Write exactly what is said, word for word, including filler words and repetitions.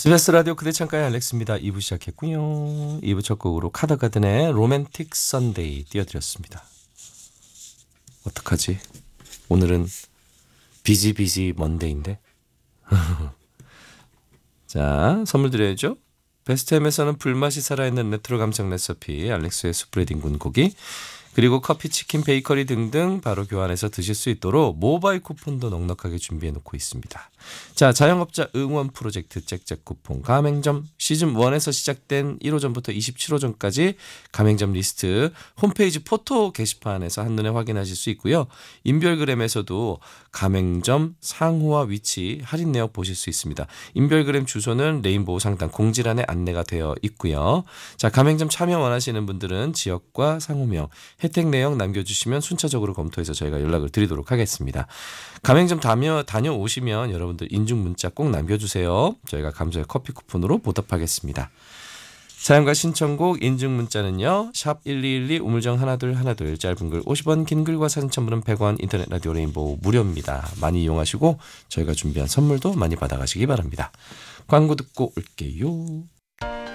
씨비에스 라디오 그대 창가의 알렉스입니다. 이 부 시작했군요. 이 부 첫 곡으로 카더가든의 로맨틱 선데이 띄워드렸습니다. 어떡하지? 오늘은 비지 비지 먼데이인데. 자, 선물 드려야죠. 베스트햄에서는 불맛이 살아있는 레트로 감성 레시피 알렉스의 숯브레딩 군고기, 그리고 커피, 치킨, 베이커리 등등 바로 교환해서 드실 수 있도록 모바일 쿠폰도 넉넉하게 준비해 놓고 있습니다. 자, 자영업자 응원 프로젝트 잭잭 쿠폰 가맹점 시즌일에서 시작된 일 호점부터 이십칠 호점까지 가맹점 리스트 홈페이지 포토 게시판에서 한눈에 확인하실 수 있고요. 인별그램에서도 가맹점 상호와 위치 할인 내역 보실 수 있습니다. 인별그램 주소는 레인보우 상단 공지란에 안내가 되어 있고요. 자, 가맹점 참여 원하시는 분들은 지역과 상호명, 혜택 내역 남겨주시면 순차적으로 검토해서 저희가 연락을 드리도록 하겠습니다. 가맹점 다녀, 다녀오시면 여러분들 인증 문자 꼭 남겨주세요. 저희가 감사의 커피 쿠폰으로 보답하겠습니다. 사연과 신청곡 인증 문자는요. 샵 일이일이 우물정 하나둘 하나둘, 짧은 글 오십 원, 긴 글과 사진 첨부는 백 원, 인터넷 라디오 레인보우 무료입니다. 많이 이용하시고 저희가 준비한 선물도 많이 받아가시기 바랍니다. 광고 듣고 올게요.